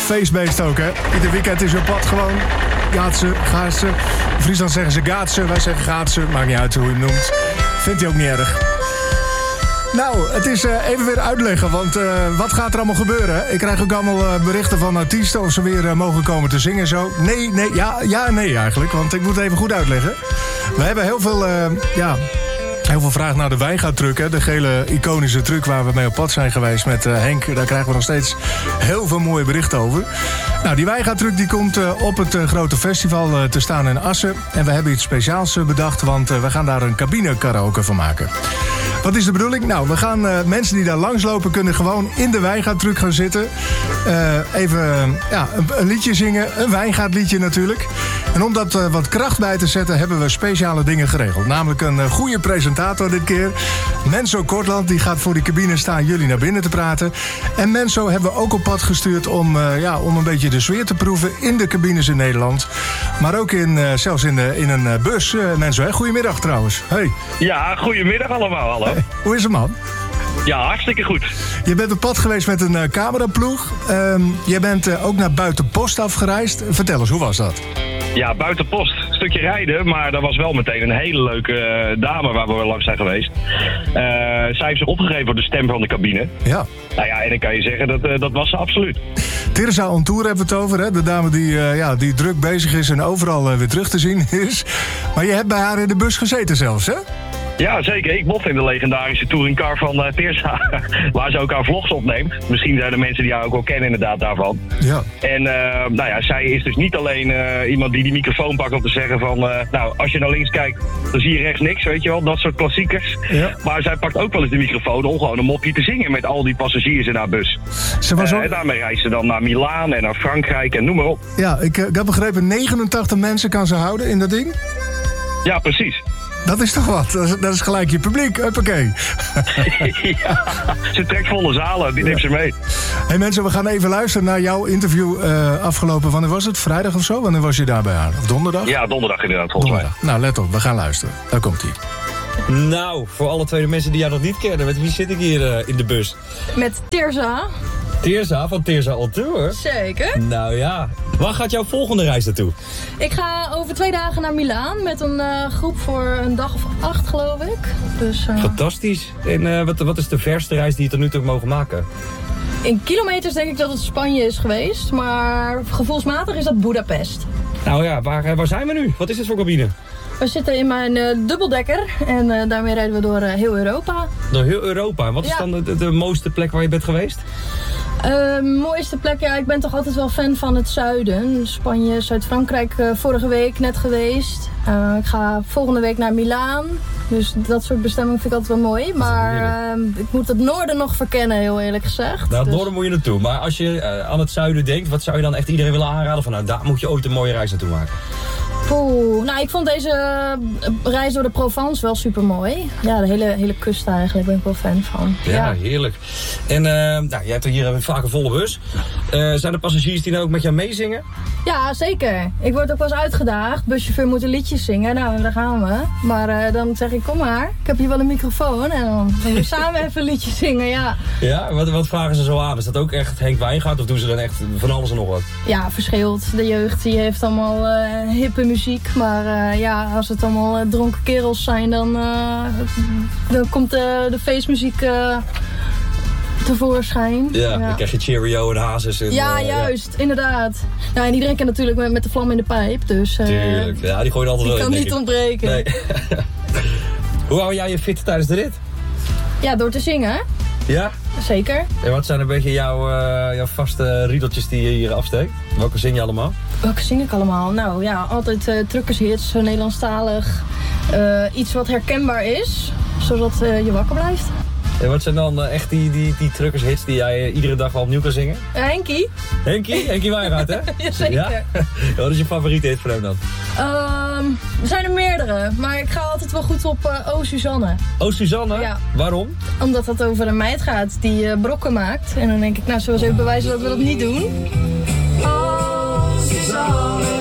feestbeest ook, hè. Ieder weekend is op pad gewoon. Gaatsen, Gaatsen. In Friesland zeggen ze Gaatsen, wij zeggen Gaatsen. Maakt niet uit hoe je hem noemt. Vindt hij ook niet erg. Nou, het is even weer uitleggen, want wat gaat er allemaal gebeuren? Ik krijg ook allemaal berichten van artiesten of ze weer mogen komen te zingen en zo. Nee, nee eigenlijk, want ik moet het even goed uitleggen. We hebben heel veel vraag naar de wijngaardtruck, hè? De gele iconische truck waar we mee op pad zijn geweest met Henk. Daar krijgen we nog steeds heel veel mooie berichten over. Nou, die wijngaardtruck die komt op het grote festival te staan in Assen. En we hebben iets speciaals bedacht, want we gaan daar een cabine karaoke van maken. Wat is de bedoeling? Nou, we gaan mensen die daar langslopen kunnen gewoon in de wijngaardtruck gaan zitten. Even een liedje zingen, een wijngaardliedje natuurlijk. En om dat wat kracht bij te zetten hebben we speciale dingen geregeld. Namelijk een goede presentator dit keer. Menso Kortland, die gaat voor die cabine staan jullie naar binnen te praten. En Menso hebben we ook op pad gestuurd om een beetje de sfeer te proeven in de cabines in Nederland. Maar ook zelfs in een bus. Menso, hè? Goedemiddag trouwens. Hey. Ja, goedemiddag allemaal. Hallo. Hey. Hoe is het, man? Ja, hartstikke goed. Je bent op pad geweest met een cameraploeg. Je bent ook naar Buitenpost afgereisd. Vertel eens, hoe was dat? Ja, Buitenpost. Een stukje rijden, maar dat was wel meteen een hele leuke dame waar we langs zijn geweest. Zij heeft zich opgegeven voor de stem van de cabine. Ja. Nou ja, en dan kan je zeggen, dat was ze absoluut. Tirza On Tour hebben we het over, hè? De dame die druk bezig is en overal weer terug te zien is. Maar je hebt bij haar in de bus gezeten zelfs, hè? Ja, zeker. Ik mocht in de legendarische touringcar van Tirza, waar ze ook haar vlogs opneemt. Misschien zijn er mensen die haar ook wel kennen inderdaad daarvan. Ja. En zij is dus niet alleen iemand die microfoon pakt om te zeggen van... als je naar links kijkt, dan zie je rechts niks, weet je wel. Dat soort klassiekers. Ja. Maar zij pakt ook wel eens de microfoon om gewoon een mopje te zingen met al die passagiers in haar bus. En daarmee reist ze dan naar Milaan en naar Frankrijk en noem maar op. Ja, ik heb begrepen, 89 mensen kan ze houden in dat ding? Ja, precies. Dat is toch wat? Dat is gelijk je publiek. Huppakee. Ja, ze trekt volle zalen. Die neemt ze mee. Hey mensen, we gaan even luisteren naar jouw interview afgelopen... Wanneer was het? Vrijdag of zo? Wanneer was je daar bij haar? Of donderdag? Ja, donderdag inderdaad, volgens mij. Nou, let op. We gaan luisteren. Daar komt hij. Nou, voor alle tweede mensen die jou nog niet kennen... met wie zit ik hier in de bus? Met Tirza. Tirza van Tirza On Tour? Zeker. Nou ja. Waar gaat jouw volgende reis naartoe? Ik ga over 2 dagen naar Milaan met een groep voor een dag of 8, geloof ik. Dus, Fantastisch. En wat is de verste reis die je tot nu toe mogen maken? In kilometers denk ik dat het Spanje is geweest, maar gevoelsmatig is dat Budapest. Nou ja, waar zijn we nu? Wat is dit voor cabine? We zitten in mijn dubbeldekker en daarmee rijden we door heel Europa. Door heel Europa? Wat is dan de mooiste plek waar je bent geweest? Mooiste plek, ja, ik ben toch altijd wel fan van het zuiden. Spanje, Zuid-Frankrijk, vorige week net geweest. Ik ga volgende week naar Milaan. Dus dat soort bestemmingen vind ik altijd wel mooi. Maar ik moet het noorden nog verkennen, heel eerlijk gezegd. Nou, het noorden moet je naartoe. Maar als je aan het zuiden denkt, wat zou je dan echt iedereen willen aanraden? Van, nou, daar moet je ooit een mooie reis naartoe maken. Nou, ik vond deze reis door de Provence wel super mooi. Ja, de hele kust eigenlijk, ben ik wel fan van. Ja, heerlijk. En jij hebt hier vaak een volle bus. Zijn er passagiers die nou ook met jou meezingen? Ja, zeker. Ik word ook wel eens uitgedaagd. Buschauffeur moet een liedje zingen. Nou, daar gaan we. Maar dan zeg ik, kom maar. Ik heb hier wel een microfoon. En dan gaan we samen even een liedje zingen, ja. Ja, wat vragen ze zo aan? Is dat ook echt Henk Wijngaard of doen ze dan echt van alles en nog wat? Ja, verschilt. De jeugd die heeft allemaal hippe muziek. Maar als het allemaal dronken kerels zijn, dan komt de feestmuziek tevoorschijn. Ja, dan krijg je Cheerio en Hazes. En, juist, inderdaad. Nou, en iedereen kan natuurlijk met de vlam in de pijp, dus... Tuurlijk, ja, die gooien altijd wel in, kan niet ontbreken. Nee. Hoe hou jij je fit tijdens de rit? Ja, door te zingen. Ja? Zeker. En wat zijn een beetje jouw vaste riedeltjes die je hier afsteekt? Welke zing je allemaal? Welke zing ik allemaal? Nou ja, altijd truckershits, Nederlandstalig. Iets wat herkenbaar is, zodat je wakker blijft. En wat zijn dan echt die truckershits die jij iedere dag wel opnieuw kan zingen? Henkie. Henkie Wijngaard, hè? Jazeker. Ja? Wat is je favoriete hit voor hem dan? Er zijn er meerdere, maar ik ga altijd wel goed op Oh Suzanne. Oh Suzanne? Ja. Waarom? Omdat dat over een meid gaat die brokken maakt. En dan denk ik, nou, zullen we eens even bewijzen dat we dat niet doen. Oh Suzanne.